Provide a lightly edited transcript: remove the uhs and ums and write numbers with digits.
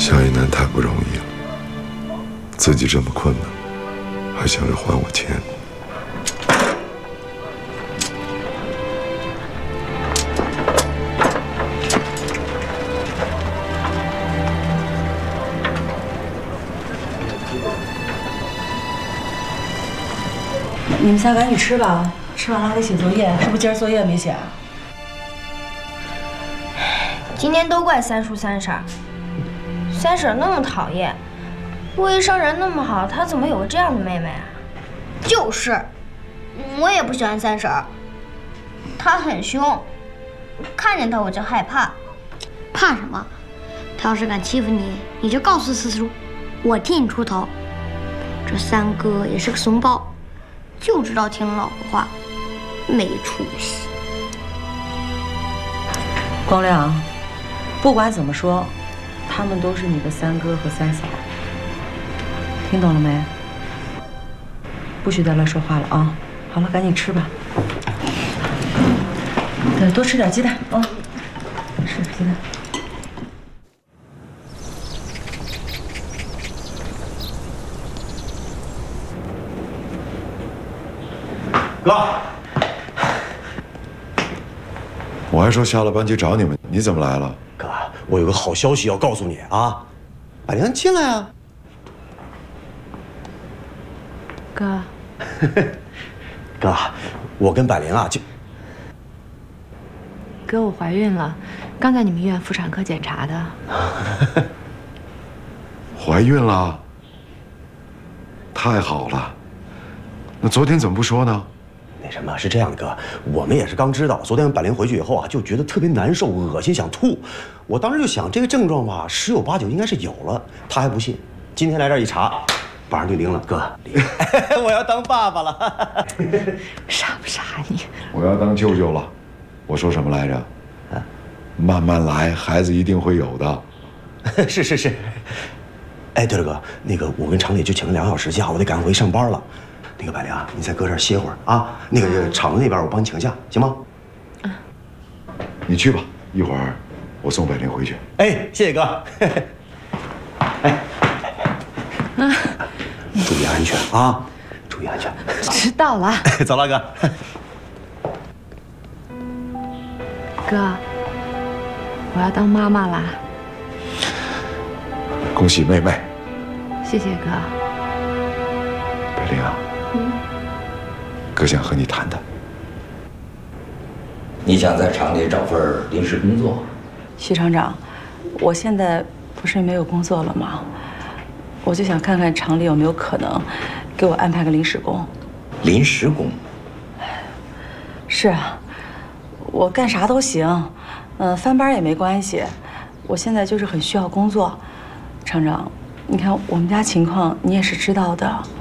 夏一楠太不容易了，自己这么困难，还想着还我钱。 你们仨赶紧吃吧，吃完了还得写作业，是不是今儿作业没写啊？ 今天都怪三叔三婶儿，三婶儿那么讨厌，陆医生人那么好，他怎么有个这样的妹妹啊？就是，我也不喜欢三婶儿，她很凶，看见她我就害怕。 怕什么？她要是敢欺负你，你就告诉四叔，我替你出头。这三哥也是个怂包。 就知道听老婆话，没出息。 光亮，不管怎么说，他们都是你的三哥和三嫂，听懂了没？不许再乱说话了啊！好了，赶紧吃吧。对，多吃点鸡蛋啊，吃点鸡蛋。 哥， 我还说下了班去找你们，你怎么来了？ 哥，我有个好消息要告诉你啊！百灵进来啊！ 哥， 哥，我跟百灵啊就…… 哥，我怀孕了，刚在你们医院妇产科检查的。 怀孕了？太好了！那昨天怎么不说呢？ 那什么是这样的，哥，我们也是刚知道。昨天百灵回去以后啊，就觉得特别难受、恶心、想吐。我当时就想，这个症状吧，十有八九应该是有了。他还不信，今天来这儿一查，马上就灵了。哥，我要当爸爸了， 傻不傻你？ 我要当舅舅了。我说什么来着？啊，慢慢来，孩子一定会有的。 是是是。哎，对了，哥，那个我跟厂里就请了2小时假，我得赶回上班了。 那个百灵啊，你再搁这儿歇会儿啊。那个厂子那边我帮你请假，行吗？ 你去吧，一会儿我送百灵回去。 哎，谢谢哥。哎，注意安全啊，注意安全。 知道了。 走了，哥。 哥，我要当妈妈啦！ 恭喜妹妹。 谢谢哥。 百灵啊。 哥想和你谈谈。 你想在厂里找份临时工作？ 徐厂长，我现在不是没有工作了吗？我就想看看厂里有没有可能给我安排个临时工。 临时工？ 是啊，我干啥都行，翻班也没关系。我现在就是很需要工作。厂长，你看我们家情况，你也是知道的。